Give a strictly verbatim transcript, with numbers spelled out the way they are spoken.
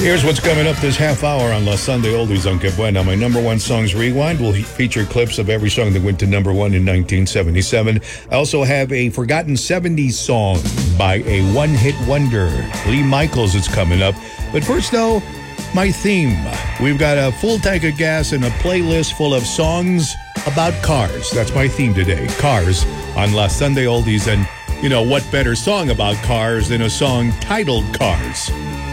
Here's what's coming up this half hour on La Sunday Oldies on Que Buena. My number one songs rewind will feature clips of every song that went to number one in nineteen seventy-seven. I also have a forgotten seventies song by a one-hit wonder, Lee Michaels, is coming up. But first, though, my theme. We've got a full tank of gas and a playlist full of songs about cars. That's my theme today, cars, on La Sunday Oldies. And, you know, what better song about cars than a song titled Cars?